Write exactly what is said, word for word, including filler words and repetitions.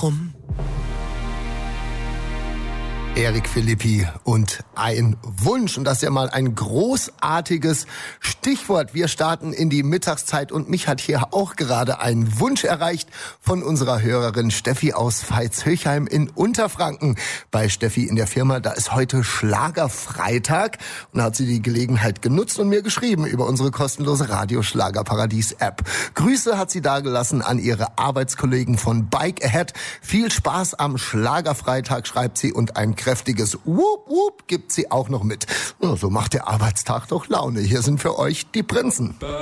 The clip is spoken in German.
warum? Eric Philippi und ein Wunsch. Und das ist ja mal ein großartiges Stichwort. Wir starten in die Mittagszeit und mich hat hier auch gerade ein Wunsch erreicht von unserer Hörerin Steffi aus Veitshöchheim in Unterfranken. Bei Steffi in der Firma, da ist heute Schlagerfreitag und da hat sie die Gelegenheit genutzt und mir geschrieben über unsere kostenlose Radio-Schlagerparadies-App. Grüße hat sie dagelassen an ihre Arbeitskollegen von Bike Ahead. Viel Spaß am Schlagerfreitag, schreibt sie, und ein kräftiges Wup Wup gibt sie auch noch mit. Ja, so macht der Arbeitstag doch Laune. Hier sind für euch die Prinzen.